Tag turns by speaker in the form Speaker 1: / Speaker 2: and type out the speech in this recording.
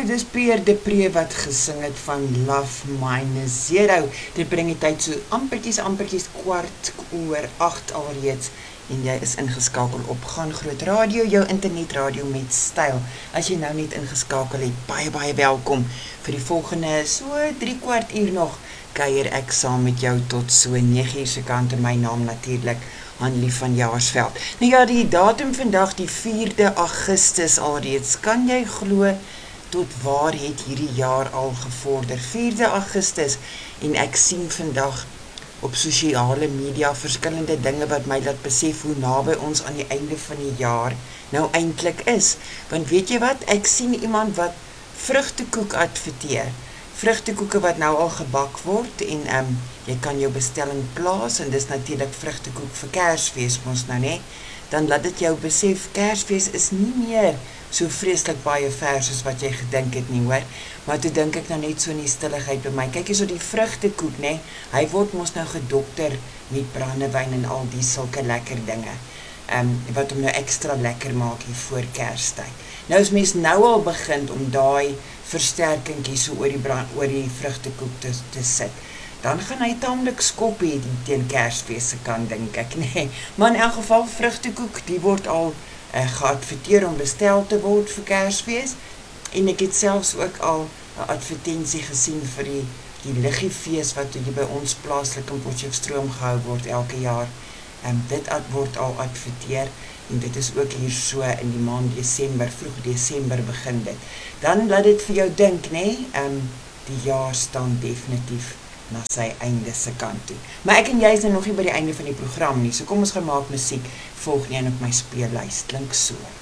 Speaker 1: dis Pierre de Pre wat gesing het van Love Minus Zero. Dit bring die tyd so ampertjies 7:15 alreeds. En jy is ingeskakel op Gaan Groot Radio, jou internetradio met styl. As jy nou net ingeskakel het, baie welkom. Vir die volgende so 3/4 uur nog kuier ek saam met jou tot so 9:00 se kant. En my naam natuurlik Hanlie van Jaarsveld. Nou ja, die datum vandag, die 4de Augustus alreeds. Kan jy glo tot waar het hierdie jaar al gevorder? 4de Augustus en ek sien vandag op sosiale media verskillende dinge wat my laat besef hoe naby ons aan die einde van die jaar nou eintlik is. Want weet jy wat, ek sien iemand wat vrugtekoek adverteer. Vrugtekoeke wat nou al gebak word en jy kan jou bestelling plaas en dis natuurlik vrugtekoek vir Kersfees mos nou nie. Dan laat dit jou besef, Kersfees is nie meer so vreeslik baie vers as wat jy gedink het nie, hoor. Maar toe dink ek nou net so in die stilligheid by my. Kyk hier so die vrugtekoek, nee, hy word mos nou gedokter met brandewyn en al die sulke lekker dinge. Wat hom nou extra lekker maak hier voor Kerstyd. Nou as mens nou al begin om daai versterkingkie so oor die vrugtekoek te sit, dan gaan hy taamlik skop hê teen Kersfees se kant, dink ek, nee. Maar in elk geval, vrugtekoek, die word al geadverteer om bestel te word vir Kersfees, en ek het selfs ook al 'n advertensie gesien vir die liggefees wat hier by ons plaaslik in Potchefstroom gehou word elke jaar. Dit word al adverteer, en dit is ook hier so in die maand Desember, vroeg Desember begin dit. Dan laat dit vir jou dink, nee, die jaar staan definitief na sy einde se kant toe. Maar ek en jy is nou nog nie by die einde van die program nie, so kom ons gaan maak musiek. Volgende een op my speellys klink so.